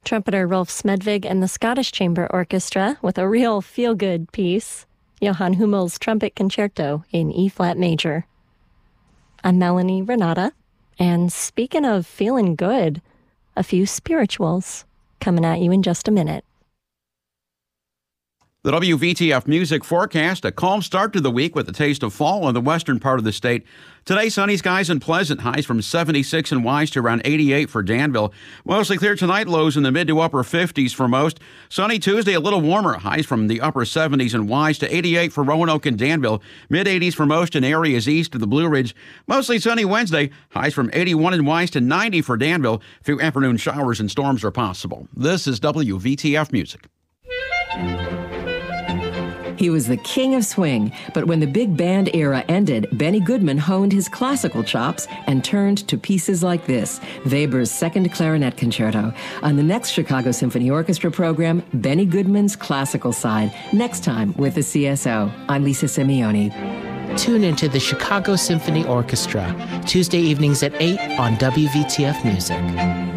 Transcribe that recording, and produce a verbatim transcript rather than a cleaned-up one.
Trumpeter Rolf Smedvig and the Scottish Chamber Orchestra with a real feel-good piece, Johann Hummel's Trumpet Concerto in E-flat major. I'm Melanie Renata, and speaking of feeling good, a few spirituals coming at you in just a minute. The W V T F Music Forecast, a calm start to the week with a taste of fall in the western part of the state. Today, sunny skies and pleasant, highs from seventy-six in Wise to around eighty-eight for Danville. Mostly clear tonight, lows in the mid to upper fifties for most. Sunny Tuesday, a little warmer, highs from the upper seventies in Wise to eighty-eight for Roanoke and Danville. Mid eighties for most in areas east of the Blue Ridge. Mostly sunny Wednesday, highs from eighty-one in Wise to ninety for Danville. A few afternoon showers and storms are possible. This is W V T F Music. He was the king of swing, but when the big band era ended, Benny Goodman honed his classical chops and turned to pieces like this, Weber's Second Clarinet Concerto. On the next Chicago Symphony Orchestra program, Benny Goodman's classical side, next time with the C S O. I'm Lisa Simeoni. Tune into the Chicago Symphony Orchestra, Tuesday evenings at eight on W V T F Music.